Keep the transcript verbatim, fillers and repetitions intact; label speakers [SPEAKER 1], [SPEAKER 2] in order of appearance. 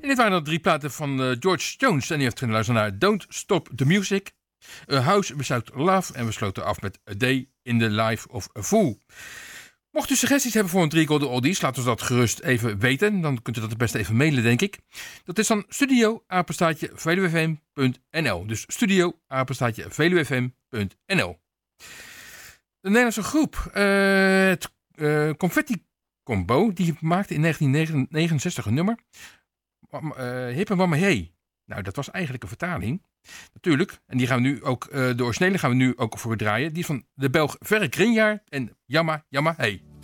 [SPEAKER 1] En dit waren de drie platen van uh, George Jones. En die heeft kunnen luisteren naar Don't Stop the Music, A House Without Love. En we sloten af met A Day in the Life of a Fool. Mocht u suggesties hebben voor een drie Golden Oldies, laat ons dat gerust even weten. Dan kunt u dat het beste even mailen, denk ik. Dat is dan studio apenstaartje veluwefm punt n l. Dus studio apenstaartje veluwefm punt n l. De Nederlandse groep, uh, het uh, Confetti Combo, die maakte in negentien negenenzestig een nummer. Uh, Hip en Mama Hey. Nou, dat was eigenlijk een vertaling. Natuurlijk. En die gaan we nu ook, uh, de originele gaan we nu ook voor draaien. Die van de Belg Verre Grinjaar en Jamma Jamma Hey.